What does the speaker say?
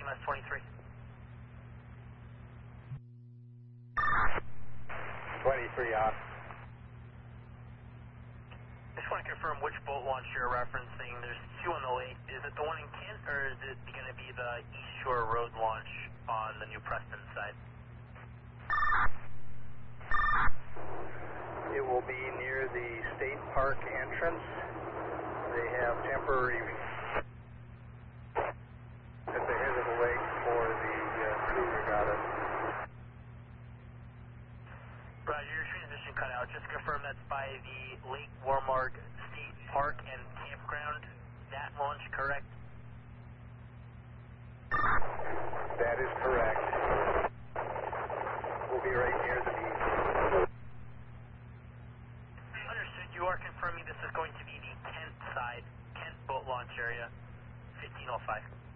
MS 23. 23 on. Just want to confirm which boat launch you're referencing. There's two on the lake. Is it the one in Kent, or is it going to be the East Shore Road launch on the New Preston side? It will be near the State Park entrance. They have temporary at the head of the lake for the crew regatta. Roger, your transition cut out. Just confirm that's by the Lake Warmark State Park and Campground. That launch correct? That is correct. We'll be right near the beach. Understood. You are confirming this is going to be the Kent side, Kent boat launch area, 1505.